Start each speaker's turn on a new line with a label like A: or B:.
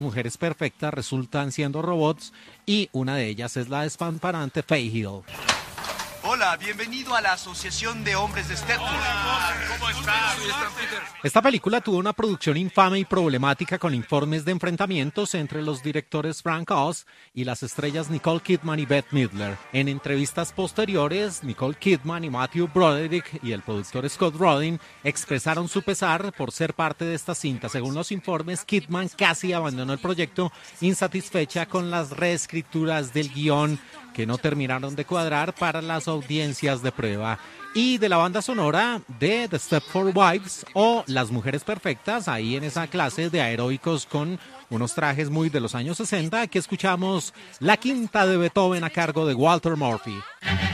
A: mujeres perfectas resultan siendo robots y una de ellas es la despampanante Faye Hill.
B: Hola, bienvenido a la Asociación de Hombres de Stepford.
C: ¿Cómo estás?
A: Esta película tuvo una producción infame y problemática con informes de enfrentamientos entre los directores Frank Oz y las estrellas Nicole Kidman y Bette Midler. En entrevistas posteriores, Nicole Kidman y Matthew Broderick y el productor Scott Rudin expresaron su pesar por ser parte de esta cinta. Según los informes, Kidman casi abandonó el proyecto insatisfecha con las reescrituras del guión que no terminaron de cuadrar para las audiencias de prueba. Y de la banda sonora de The Stepford Wives o Las Mujeres Perfectas, ahí en esa clase de aeróbicos con unos trajes muy de los años 60, aquí escuchamos La Quinta de Beethoven a cargo de Walter Murphy.